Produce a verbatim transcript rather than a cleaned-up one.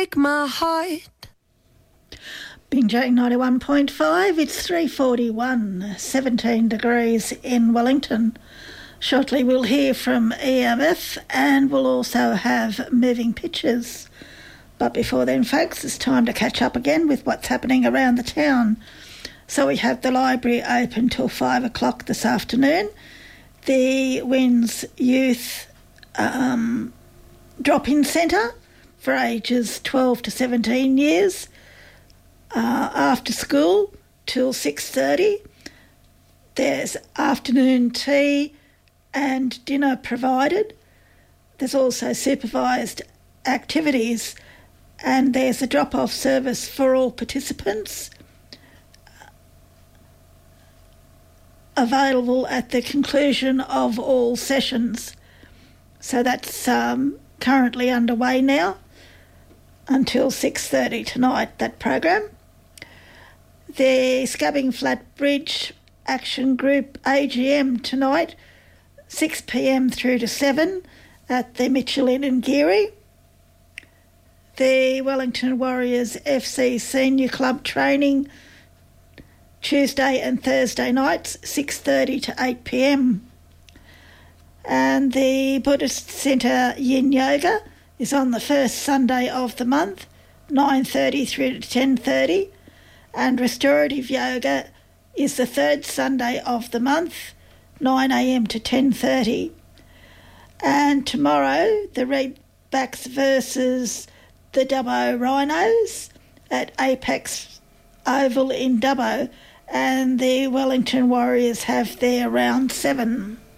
break my heart. Binjang ninety-one point five, it's three forty-one, seventeen degrees in Wellington. Shortly we'll hear from E M F and we'll also have moving pictures. But before then, folks, it's time to catch up again with what's happening around the town. So we have the library open till five o'clock this afternoon. The Wynns Youth um, Drop-In Centre for ages twelve to seventeen years. Uh, after school till six thirty. There's afternoon tea and dinner provided. There's also supervised activities and there's a drop-off service for all participants available at the conclusion of all sessions. So that's um, currently underway now until six thirty tonight, that program. The Scabbing Flat Bridge Action Group A G M tonight, six p m through to seven at the Mitchell Inn in Geary. The Wellington Warriors F C Senior Club training Tuesday and Thursday nights, six thirty to eight p m. And the Buddhist Centre Yin Yoga is on the first Sunday of the month, nine thirty through to ten thirty. And Restorative Yoga is the third Sunday of the month, nine a m to ten thirty. And tomorrow, the Redbacks versus the Dubbo Rhinos at Apex Oval in Dubbo, and the Wellington Warriors have their round seven.